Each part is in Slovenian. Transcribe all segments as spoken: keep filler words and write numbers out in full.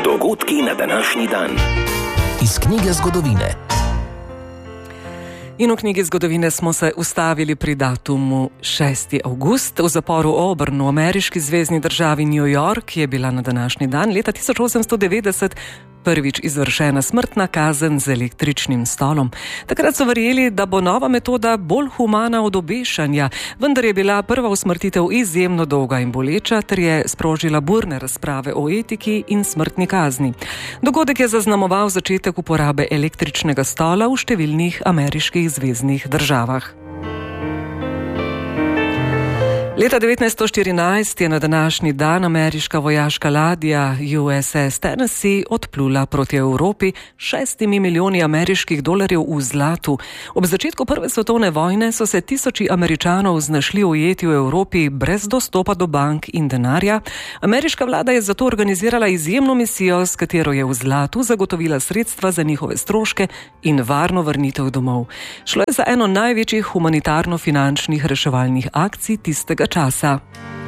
Dogodki na današnji dan. Iz knjige zgodovine. In v knjigi zgodovine smo se ustavili pri datumu šesti avgust. V zaporu Auburn v ameriški zvezni državi New York je bila na današnji dan leta tisoč osemsto devetdeset prvič izvršena smrtna kazen z električnim stolom. Takrat so verjeli, da bo nova metoda bolj humana od obešanja, vendar je bila prva usmrtitev izjemno dolga in boleča ter je sprožila burne razprave o etiki in smrtni kazni. Dogodek je zaznamoval začetek uporabe električnega stola v številnih ameriških zveznih državah. Leta devetnajststo štirinajst je na današnji dan ameriška vojaška ladja U S S Tennessee odplula proti Evropi šestimi milijoni ameriških dolarjev v zlatu. Ob začetku prve svetovne vojne so se tisoči Američanov znašli ujeti v Evropi brez dostopa do bank in denarja. Ameriška vlada je zato organizirala izjemno misijo, s katero je v zlatu zagotovila sredstva za njihove stroške in varno vrnitev domov. Šlo je za eno največjih humanitarno-finančnih reševalnih akcij tistega časa.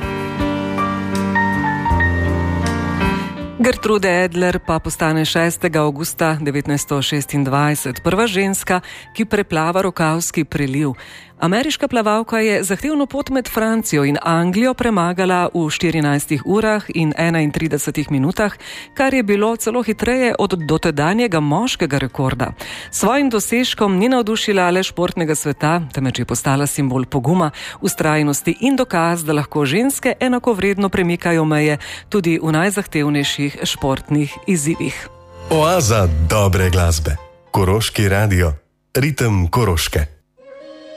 Gertrude Adler pa postane šestega avgusta devetnajststo šestindvajset prva ženska, ki preplava Rokavski preliv. Ameriška plavalka je zahtevno pot med Francijo in Anglijo premagala v štirinajstih urah in enaintridesetih minutah, kar je bilo celo hitreje od dotedanjega moškega rekorda. Svojim dosežkom ni navdušila le športnega sveta, temveč je postala simbol poguma, vztrajnosti in dokaz, da lahko ženske enakovredno premikajo meje tudi v najzahtevnejših športnih izzivih. Oaza dobre glasbe. Koroški radio. Ritem Koroške.